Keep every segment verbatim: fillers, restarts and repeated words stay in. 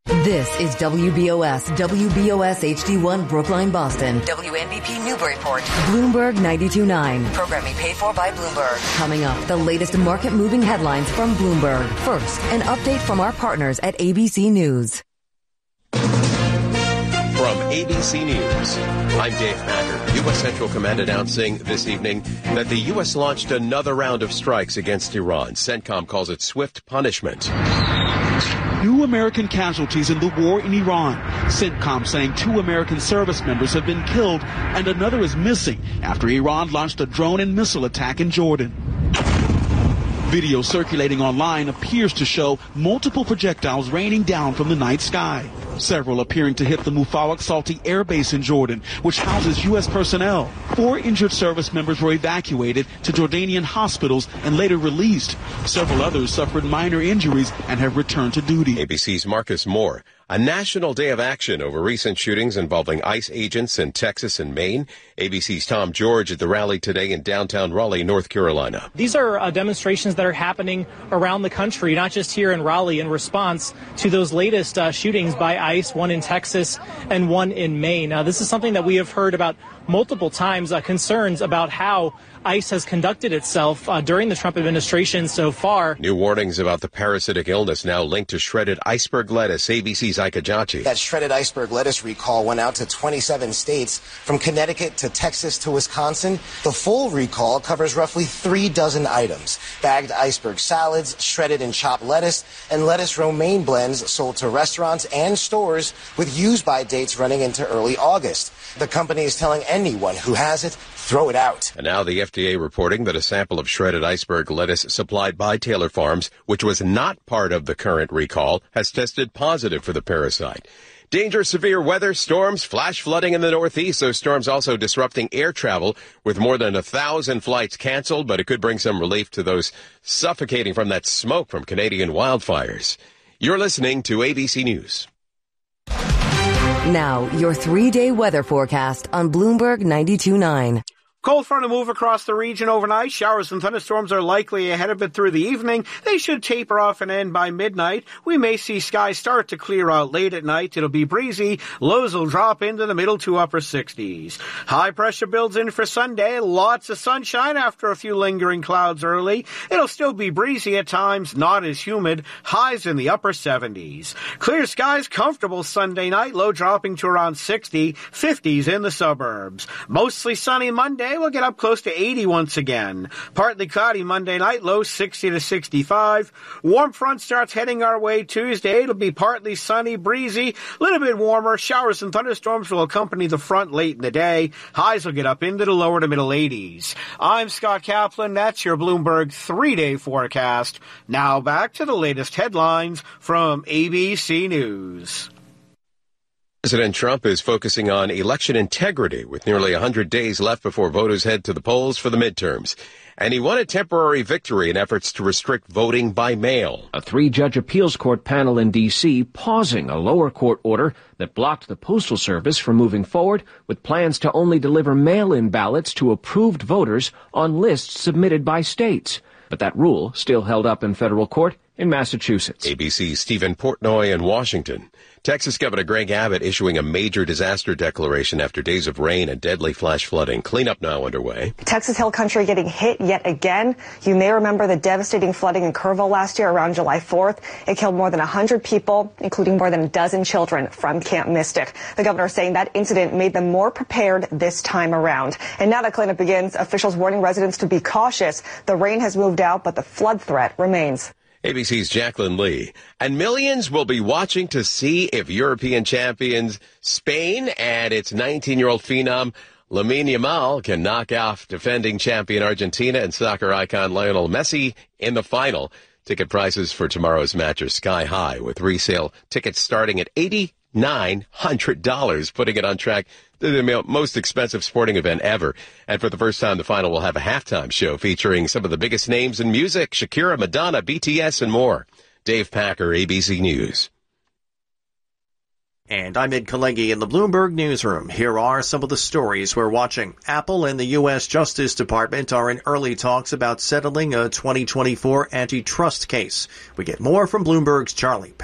This is W B O S, W B O S H D one Brookline, Boston. W N B P Newburyport. Bloomberg ninety-two point nine. Programming paid for by Bloomberg. Coming up, the latest market-moving headlines from Bloomberg. First, an update from our partners at A B C News. From A B C News, I'm Dave Packer. U S. Central Command announcing this evening that the U S launched another round of strikes against Iran. CENTCOM calls it swift punishment. New American casualties in the war in Iran. CENTCOM saying two American service members have been killed and another is missing after Iran launched a drone and missile attack in Jordan. Video circulating online appears to show multiple projectiles raining down from the night sky. Several appearing to hit the Mufawak Salti Air Base in Jordan, which houses U S personnel. Four injured service members were evacuated to Jordanian hospitals and later released. Several others suffered minor injuries and have returned to duty. A B C's Marcus Moore. A national day of action over recent shootings involving ICE agents in Texas and Maine. A B C's Tom George at the rally today in downtown Raleigh, North Carolina. These are uh, demonstrations that are happening around the country, not just here in Raleigh, in response to those latest uh, shootings by ICE, one in Texas and one in Maine. Uh, this is something that we have heard about multiple times, uh, concerns about how ICE has conducted itself uh, during the Trump administration so far. New warnings about the parasitic illness now linked to shredded iceberg lettuce. A B C's Ike Ajachi. That shredded iceberg lettuce recall went out to twenty-seven states, from Connecticut to Texas to Wisconsin. The full recall covers roughly three dozen items: bagged iceberg salads, shredded and chopped lettuce, and lettuce romaine blends sold to restaurants and stores with use-by dates running into early August. The company is telling anyone who has it, throw it out. And now the F D A reporting that a sample of shredded iceberg lettuce supplied by Taylor Farms, which was not part of the current recall, has tested positive for the parasite. Danger, severe weather, storms, flash flooding in the Northeast. Those storms also disrupting air travel with more than a thousand flights canceled, but it could bring some relief to those suffocating from that smoke from Canadian wildfires. You're listening to A B C News. Now, your three-day weather forecast on Bloomberg ninety-two point nine. Cold front will move across the region overnight. Showers and thunderstorms are likely ahead of it through the evening. They should taper off and end by midnight. We may see skies start to clear out late at night. It'll be breezy. Lows will drop into the middle to upper sixties. High pressure builds in for Sunday. Lots of sunshine after a few lingering clouds early. It'll still be breezy at times, not as humid. Highs in the upper seventies. Clear skies, comfortable Sunday night. Low dropping to around sixty. fifties in the suburbs. Mostly sunny Monday. We'll get up close to eighty once again. Partly cloudy Monday night, low sixty to sixty-five. Warm front starts heading our way Tuesday. It'll be partly sunny, breezy, a little bit warmer. Showers and thunderstorms will accompany the front late in the day. Highs will get up into the lower to middle eighties. I'm Scott Kaplan. That's your Bloomberg three-day forecast. Now back to the latest headlines from A B C News. President Trump is focusing on election integrity with nearly one hundred days left before voters head to the polls for the midterms. And he won a temporary victory in efforts to restrict voting by mail. A three-judge appeals court panel in D C pausing a lower court order that blocked the Postal Service from moving forward with plans to only deliver mail-in ballots to approved voters on lists submitted by states. But that rule still held up in federal court in Massachusetts. A B C's Stephen Portnoy in Washington. Texas Governor Greg Abbott issuing a major disaster declaration after days of rain and deadly flash flooding. Cleanup now underway. Texas Hill Country getting hit yet again. You may remember the devastating flooding in Kerrville last year around July fourth. It killed more than one hundred people, including more than a dozen children from Camp Mystic. The governor saying that incident made them more prepared this time around. And now that cleanup begins, officials warning residents to be cautious. The rain has moved out, but the flood threat remains. A B C's Jacqueline Lee. And millions will be watching to see if European champions Spain and its nineteen-year-old phenom Lamine Yamal can knock off defending champion Argentina and soccer icon Lionel Messi in the final. Ticket prices for tomorrow's match are sky high, with resale tickets starting at eight thousand nine hundred dollars, putting it on track to the most expensive sporting event ever. And for the first time, the final will have a halftime show featuring some of the biggest names in music: Shakira, Madonna, B T S, and more. Dave Packer, A B C News. And I'm Ed Kalegi in the Bloomberg Newsroom. Here are some of the stories we're watching. Apple and the U S Justice Department are in early talks about settling a twenty twenty-four antitrust case. We get more from Bloomberg's Charlie Pellet.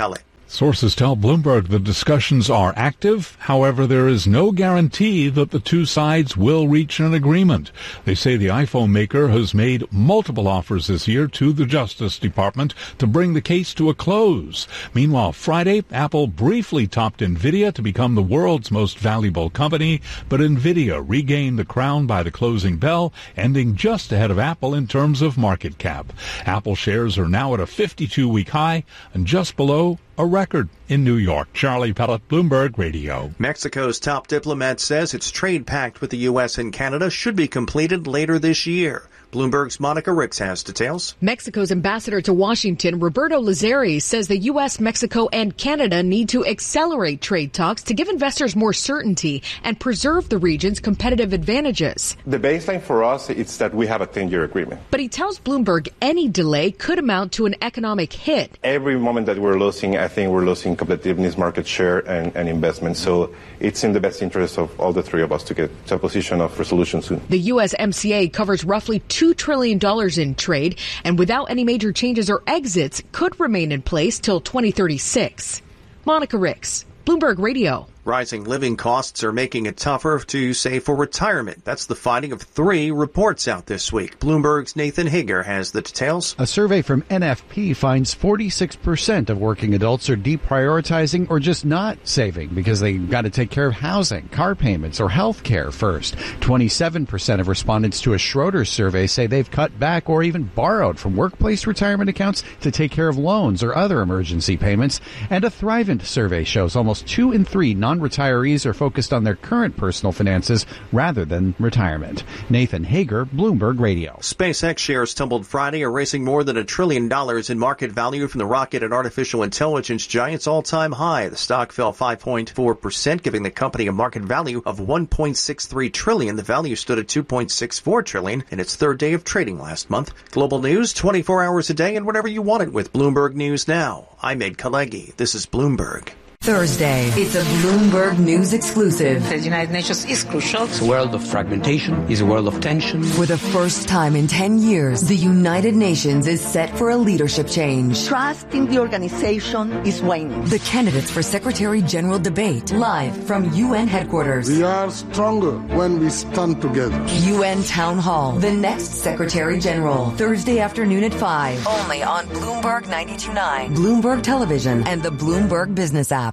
Sources tell Bloomberg the discussions are active. However, there is no guarantee that the two sides will reach an agreement. They say the iPhone maker has made multiple offers this year to the Justice Department to bring the case to a close. Meanwhile, Friday, Apple briefly topped NVIDIA to become the world's most valuable company, but NVIDIA regained the crown by the closing bell, ending just ahead of Apple in terms of market cap. Apple shares are now at a fifty-two week high and just below a record in New York. Charlie Pellet, Bloomberg Radio. Mexico's top diplomat says its trade pact with the U S and Canada should be completed later this year. Bloomberg's Monica Ricks has details. Mexico's ambassador to Washington, Roberto Lazari, says the U S, Mexico, and Canada need to accelerate trade talks to give investors more certainty and preserve the region's competitive advantages. The baseline for us is that we have a ten-year agreement. But he tells Bloomberg any delay could amount to an economic hit. Every moment that we're losing, I think we're losing competitiveness, market share, and, and investment. So it's in the best interest of all the three of us to get to a position of resolution soon. The U S M C A covers roughly two trillion dollars in trade, and without any major changes or exits, could remain in place till twenty thirty-six. Monica Ricks, Bloomberg Radio. Rising living costs are making it tougher to save for retirement. That's the finding of three reports out this week. Bloomberg's Nathan Hager has the details. A survey from N F P finds forty-six percent of working adults are deprioritizing or just not saving because they've got to take care of housing, car payments, or health care first. twenty-seven percent of respondents to a Schroeder survey say they've cut back or even borrowed from workplace retirement accounts to take care of loans or other emergency payments. And a Thrivent survey shows almost two in three non retirees are focused on their current personal finances rather than retirement. Nathan Hager, Bloomberg Radio. SpaceX shares tumbled Friday, erasing more than a trillion dollars in market value from the rocket and artificial intelligence giant's all-time high. The stock fell five point four percent, giving the company a market value of one point six three trillion dollars. The value stood at two point six four trillion dollars in its third day of trading last month. Global news, twenty-four hours a day and whenever you want it with Bloomberg News Now. I'm Ed Kalegi. This is Bloomberg. Thursday, it's a Bloomberg News exclusive. The United Nations is crucial. It's a world of fragmentation, it's a world of tension. For the first time in ten years, the United Nations is set for a leadership change. Trust in the organization is waning. The candidates for Secretary General debate live from U N headquarters. We are stronger when we stand together. U N Town Hall, the next Secretary General, Thursday afternoon at five. Only on Bloomberg ninety-two point nine, Bloomberg Television, and the Bloomberg Business app.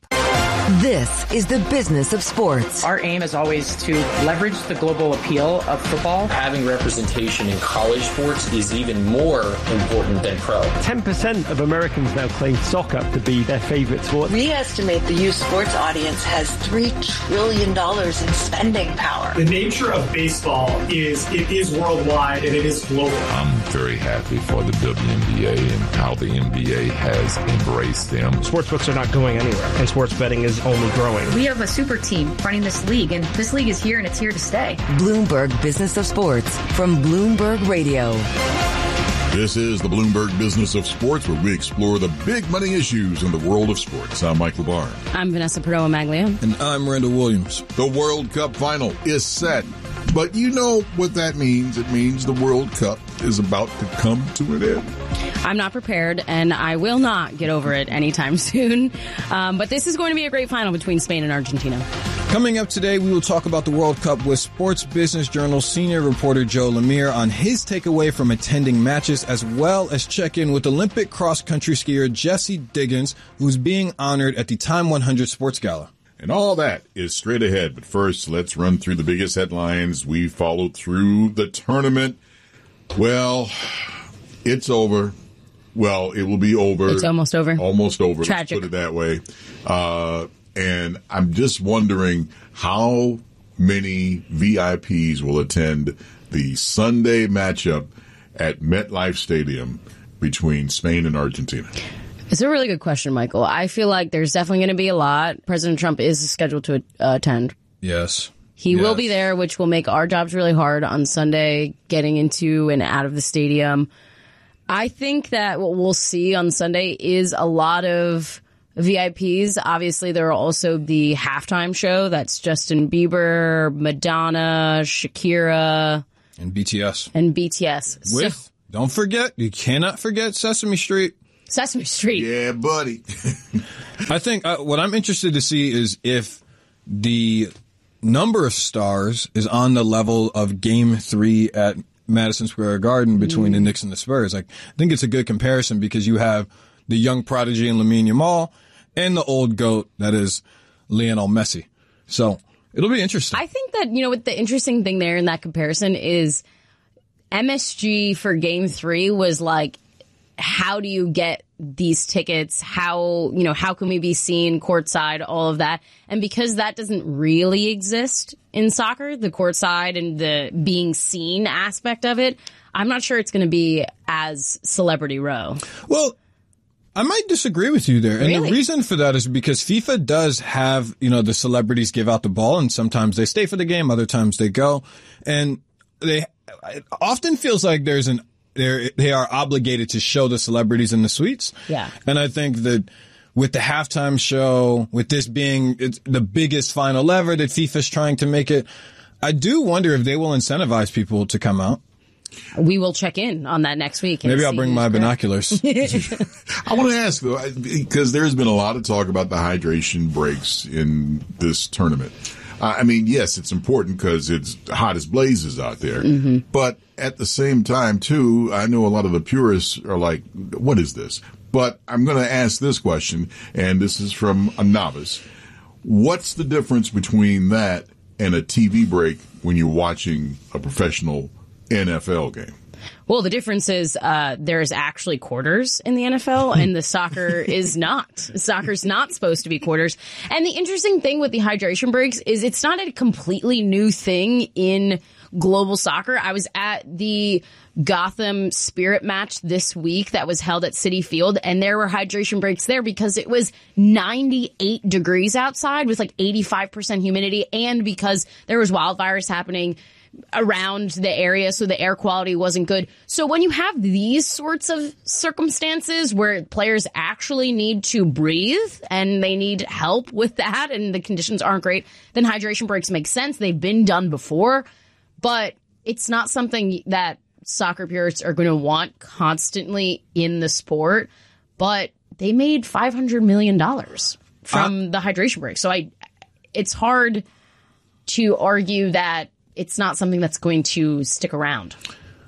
This is the business of sports. Our aim is always to leverage the global appeal of football. Having representation in college sports is even more important than pro. ten percent of Americans now claim soccer to be their favorite sport. We estimate the youth sports audience has three trillion dollars in spending power. The nature of baseball is it is worldwide and it is global. I'm very happy for the W N B A and how the N B A has embraced them. Sportsbooks are not going anywhere, and sports betting is only growing. We have a super team running this league, and this league is here and it's here to stay. Bloomberg Business of Sports from Bloomberg Radio. This is the Bloomberg Business of Sports, where we explore the big money issues in the world of sports. I'm Mike Labar. I'm Vanessa Perdoa-Maglia. And I'm Randall Williams. The World Cup final is set. But you know what that means. It means the World Cup is about to come to an end. I'm not prepared, and I will not get over it anytime soon. Um, but this is going to be a great final between Spain and Argentina. Coming up today, we will talk about the World Cup with Sports Business Journal senior reporter Joe Lemire on his takeaway from attending matches, as well as check in with Olympic cross-country skier Jessie Diggins, who's being honored at the Time one hundred Sports Gala. And all that is straight ahead. But first, let's run through the biggest headlines we followed through the tournament. Well, it's over. Well, it will be over. It's almost over. Almost over. Tragic. Let's put it that way. Uh, and I'm just wondering how many V I Ps will attend the Sunday matchup at MetLife Stadium between Spain and Argentina. It's a really good question, Michael. I feel like there's definitely going to be a lot. President Trump is scheduled to uh, attend. Yes. He yes. will be there, which will make our jobs really hard on Sunday, getting into and out of the stadium. I think that what we'll see on Sunday is a lot of V I Ps. Obviously, there are also the halftime show. That's Justin Bieber, Madonna, Shakira. And B T S. And B T S. With, so, don't forget, you cannot forget Sesame Street. Sesame Street. Yeah, buddy. I think uh, what I'm interested to see is if the number of stars is on the level of Game Three at Madison Square Garden between mm. the Knicks and the Spurs. Like, I think it's a good comparison because you have the young prodigy in Lamine Yamal and the old GOAT that is Lionel Messi. So it'll be interesting. I think that, you know, what the interesting thing there in that comparison is M S G for Game Three was like, how do you get these tickets? How, you know, how can we be seen courtside, all of that? And because that doesn't really exist in soccer, the courtside and the being seen aspect of it, I'm not sure it's going to be as Celebrity Row. Well, I might disagree with you there. And really? The reason for that is because FIFA does have, you know, the celebrities give out the ball and sometimes they stay for the game, other times they go. And they, it often feels like there's an They're, they are obligated to show the celebrities in the suites. Yeah. And I think that with the halftime show, with this being it's the biggest final ever that FIFA's trying to make it, I do wonder if they will incentivize people to come out. We will check in on that next week. Maybe I'll bring my binoculars. I want to ask, though, because there's been a lot of talk about the hydration breaks in this tournament. I mean, yes, it's important because it's hot as blazes out there. Mm-hmm. But at the same time, too, I know a lot of the purists are like, what is this? But I'm going to ask this question, and this is from a novice. What's the difference between that and a T V break when you're watching a professional N F L game? Well, the difference is uh, there's actually quarters in the N F L, and the soccer is not. Soccer's not supposed to be quarters. And the interesting thing with the hydration breaks is it's not a completely new thing in global soccer. I was at the Gotham Spirit match this week that was held at Citi Field, and there were hydration breaks there because it was ninety-eight degrees outside with like eighty-five percent humidity, and because there was wildfires happening around the area, so the air quality wasn't good. So when you have these sorts of circumstances where players actually need to breathe and they need help with that and the conditions aren't great, then hydration breaks make sense. They've been done before, but it's not something that soccer purists are going to want constantly in the sport. But they made five hundred million dollars from uh, the hydration break. So I, it's hard to argue that it's not something that's going to stick around.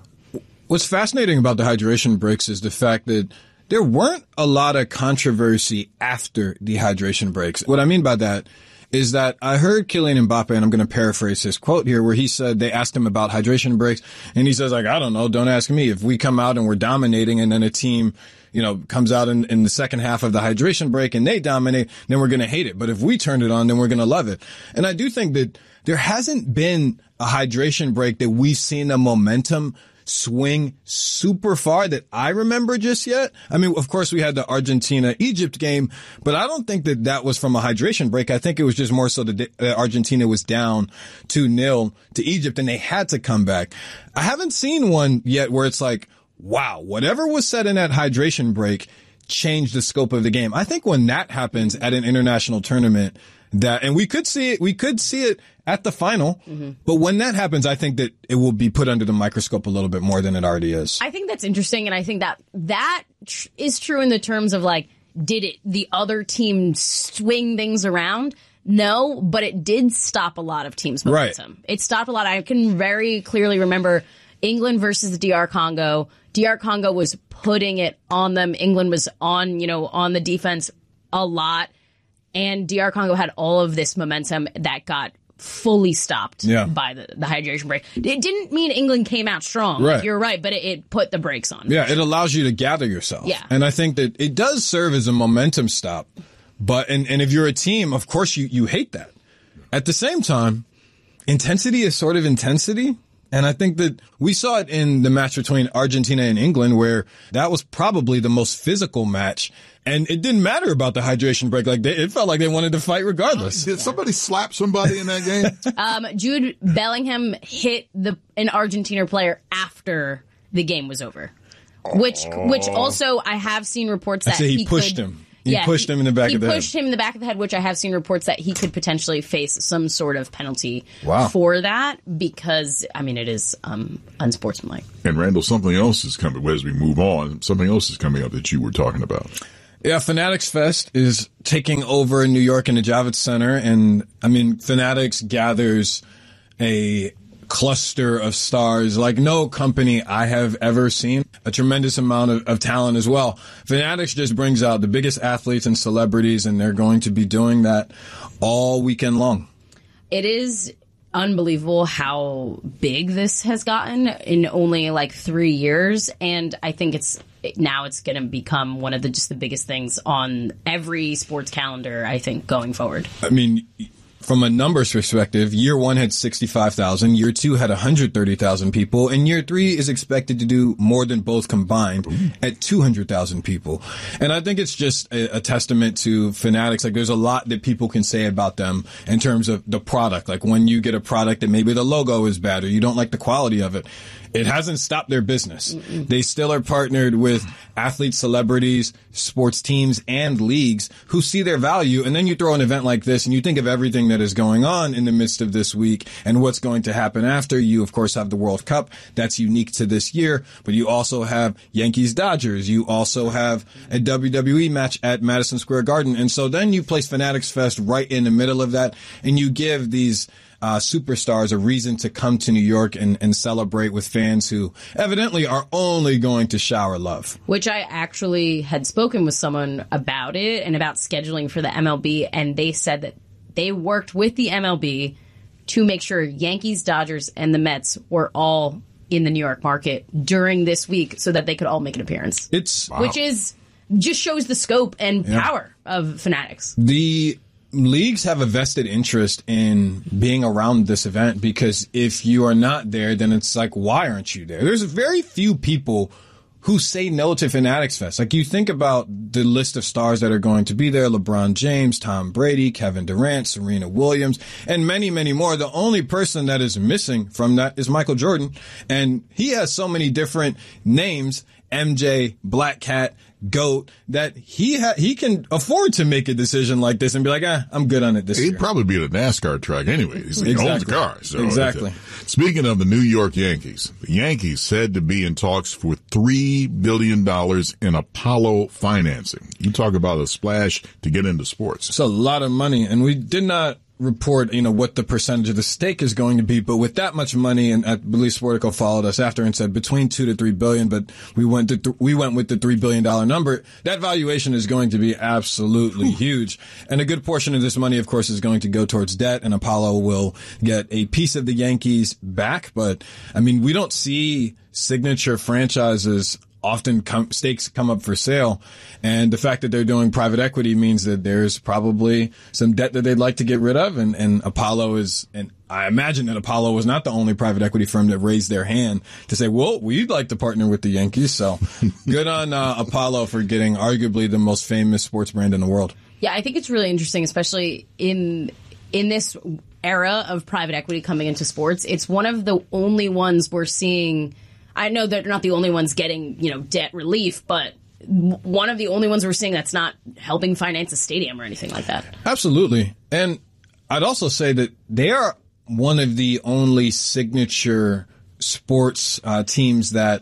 What's fascinating about the hydration breaks is the fact that there weren't a lot of controversy after the hydration breaks. What I mean by that is that I heard Kylian Mbappe, and I'm going to paraphrase his quote here, where he said they asked him about hydration breaks, and he says, like, I don't know, don't ask me. If we come out and we're dominating and then a team, you know, comes out in, in the second half of the hydration break and they dominate, then we're going to hate it. But if we turn it on, then we're going to love it. And I do think that there hasn't been a hydration break that we've seen the momentum swing super far that I remember just yet. I mean, of course, we had the Argentina-Egypt game, but I don't think that that was from a hydration break. I think it was just more so that Argentina was down two nil to Egypt and they had to come back. I haven't seen one yet where it's like, wow, whatever was said in that hydration break changed the scope of the game. I think when that happens at an international tournament, that, and we could see it, we could see it at the final, mm-hmm. but when that happens, I think that it will be put under the microscope a little bit more than it already is. I think that's interesting, and I think that that tr- is true in the terms of, like, did it the other team swing things around? No, but it did stop a lot of teams' momentum. Right. It stopped a lot. I can very clearly remember England versus the D R Congo. D R Congo was putting it on them. England was on, you know, on the defense a lot. And D R Congo had all of this momentum that got fully stopped yeah. by the, the hydration break. It didn't mean England came out strong. Right. You're right, but it, it put the brakes on. Yeah, it allows you to gather yourself. Yeah. And I think that it does serve as a momentum stop. But and, and if you're a team, of course you, you hate that. At the same time, intensity is sort of intensity. And I think that we saw it in the match between Argentina and England, where that was probably the most physical match. And it didn't matter about the hydration break. Like they, it felt like they wanted to fight regardless. Did somebody slap somebody in that game? um, Jude Bellingham hit the an Argentina player after the game was over. Which, which also I have seen reports that he, he pushed could, him. He yeah, pushed him in the back he of the head. He pushed him in the back of the head, which I have seen reports that he could potentially face some sort of penalty wow. for that because, I mean, it is um, unsportsmanlike. And Randall, something else is coming as we move on. Something else is coming up that you were talking about. Yeah, Fanatics Fest is taking over New York in the Javits Center. And, I mean, Fanatics gathers a cluster of stars like no company I have ever seen. A tremendous amount of, of talent as well. Fanatics just brings out the biggest athletes and celebrities, and they're going to be doing that all weekend long. It is unbelievable how big this has gotten in only like three years. And I think it's now it's going to become one of the just the biggest things on every sports calendar, I think, going forward. I mean, from a numbers perspective, year one had sixty-five thousand, year two had one hundred thirty thousand people, and year three is expected to do more than both combined Ooh. At two hundred thousand people. And I think it's just a, a testament to Fanatics. Like, there's a lot that people can say about them in terms of the product. Like, when you get a product that maybe the logo is bad or you don't like the quality of it, it hasn't stopped their business. Mm-mm. They still are partnered with athletes, celebrities, sports teams, and leagues who see their value. And then you throw an event like this and you think of everything that is going on in the midst of this week and what's going to happen after. You, of course, have the World Cup. That's unique to this year. But you also have Yankees Dodgers. You also have a W W E match at Madison Square Garden. And so then you place Fanatics Fest right in the middle of that, and you give these Uh, superstars a reason to come to New York and, and celebrate with fans who evidently are only going to shower love. Which I actually had spoken with someone about it and about scheduling for the M L B, and they said that they worked with the M L B to make sure Yankees, Dodgers, and the Mets were all in the New York market during this week so that they could all make an appearance. It's wow. Which is just shows the scope and yeah. power of Fanatics. The leagues have a vested interest in being around this event because if you are not there, then it's like, why aren't you there? There's very few people who say no to Fanatics Fest. Like, you think about the list of stars that are going to be there: LeBron James, Tom Brady, Kevin Durant, Serena Williams, and many, many more. The only person that is missing from that is Michael Jordan. And he has so many different names, M J, Black Cat, GOAT, that he ha- he can afford to make a decision like this and be like, ah, I'm good on it this He'd year. He'd probably be at a NASCAR track anyway. He's like, exactly. owns the car. So exactly. Speaking of the New York Yankees, the Yankees said to be in talks for three billion dollars in Apollo financing. You talk about a splash to get into sports. It's a lot of money, and we did not report, you know, what the percentage of the stake is going to be, but with that much money, and I believe Sportico followed us after and said between two to three billion, but we went to th- we went with the three billion dollar number. That valuation is going to be absolutely huge, and a good portion of this money, of course, is going to go towards debt, and Apollo will get a piece of the Yankees back. But I mean, we don't see signature franchises often come, stakes come up for sale, and the fact that they're doing private equity means that there's probably some debt that they'd like to get rid of, and, and Apollo is, and I imagine that Apollo was not the only private equity firm that raised their hand to say, well, we'd like to partner with the Yankees, so good on uh, Apollo for getting arguably the most famous sports brand in the world. Yeah, I think it's really interesting, especially in in this era of private equity coming into sports. It's one of the only ones we're seeing. I know they're not the only ones getting, you know, debt relief, but one of the only ones we're seeing that's not helping finance a stadium or anything like that. Absolutely. And I'd also say that they are one of the only signature sports uh, teams that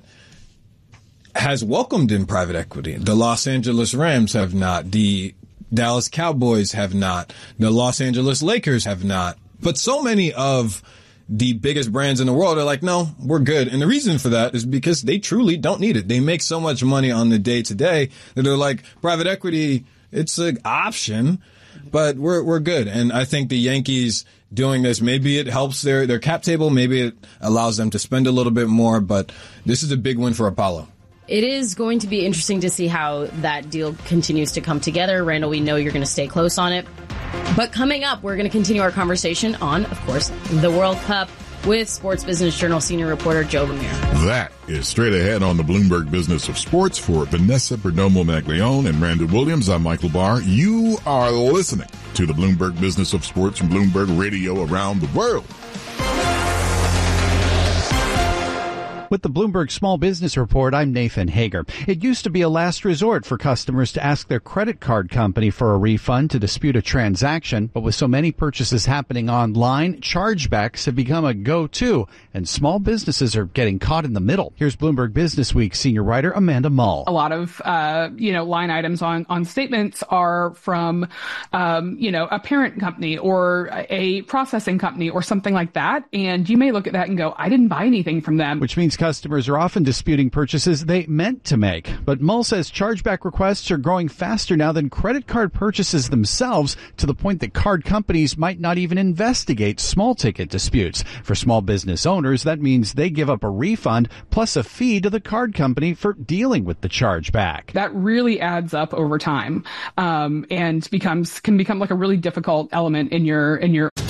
has welcomed in private equity. The Los Angeles Rams have not. The Dallas Cowboys have not. The Los Angeles Lakers have not. But so many of the biggest brands in the world are like, no, we're good. And the reason for that is because they truly don't need it. They make so much money on the day to day that they're like, private equity, it's an option, but we're we're good. And I think the Yankees doing this, maybe it helps their, their cap table. Maybe it allows them to spend a little bit more, but this is a big win for Apollo. It is going to be interesting to see how that deal continues to come together. Randall, we know you're going to stay close on it. But coming up, we're going to continue our conversation on, of course, the World Cup with Sports Business Journal senior reporter Joe Lemire. That is straight ahead on the Bloomberg Business of Sports. For Vanessa Perdomo-Maglione and Randall Williams, I'm Michael Barr. You are listening to the Bloomberg Business of Sports from Bloomberg Radio around the world. With the Bloomberg Small Business Report, I'm Nathan Hager. It used to be a last resort for customers to ask their credit card company for a refund to dispute a transaction. But with so many purchases happening online, chargebacks have become a go-to, and small businesses are getting caught in the middle. Here's Bloomberg Business Week senior writer Amanda Mull. A lot of, uh, you know, line items on, on statements are from, um, you know, a parent company or a processing company or something like that. And you may look at that and go, I didn't buy anything from them. Which means customers are often disputing purchases they meant to make. But Mull says chargeback requests are growing faster now than credit card purchases themselves, to the point that card companies might not even investigate small ticket disputes. For small business owners, that means they give up a refund plus a fee to the card company for dealing with the chargeback. That really adds up over time, um, and becomes can become like a really difficult element in your in your